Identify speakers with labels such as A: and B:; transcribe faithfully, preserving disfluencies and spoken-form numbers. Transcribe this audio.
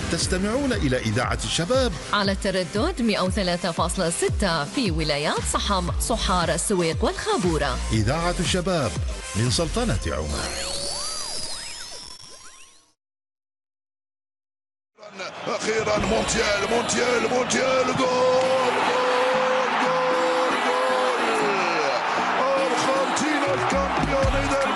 A: تستمعون إلى إذاعة الشباب
B: على التردد مئة وثلاثة فاصلة ستة في ولايات صحم، صحار، السويق والخابورة.
A: إذاعة الشباب من سلطنة عمان.
C: أخيرا مونتيال مونتيال مونتيال جول جول جول جول أرجنتينا الكامبيون